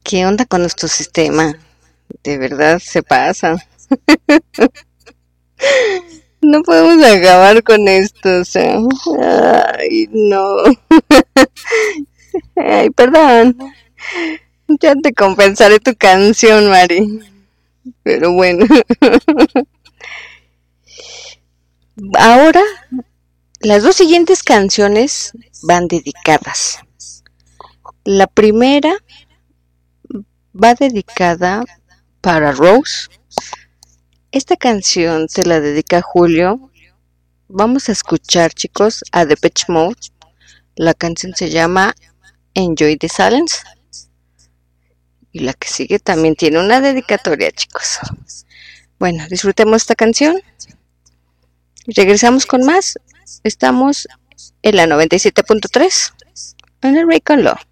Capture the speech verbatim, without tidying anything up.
¿Qué onda con nuestro sistema? De verdad se pasa. No podemos acabar con esto, o sea. Ay, no. Ay, perdón. Ya te compensaré tu canción, Mari. Pero bueno. Ahora, las dos siguientes canciones van dedicadas. La primera va dedicada para Rose. Esta canción se la dedica a Julio. Vamos a escuchar, chicos, a Depeche Mode. La canción se llama Enjoy the Silence. Y la que sigue también tiene una dedicatoria, chicos. Bueno, disfrutemos esta canción. Regresamos con más. Estamos en la noventa y siete punto tres en el Raycon Love.